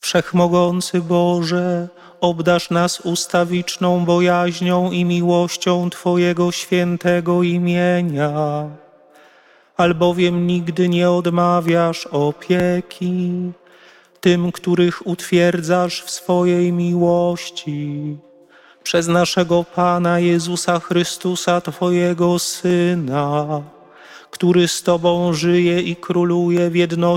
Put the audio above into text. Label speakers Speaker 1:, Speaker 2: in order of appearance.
Speaker 1: Wszechmogący Boże, obdarz nas ustawiczną bojaźnią i miłością Twojego świętego imienia, albowiem nigdy nie odmawiasz opieki tym, których utwierdzasz w swojej miłości. Przez naszego Pana Jezusa Chrystusa, Twojego Syna, który z Tobą żyje i króluje w jedności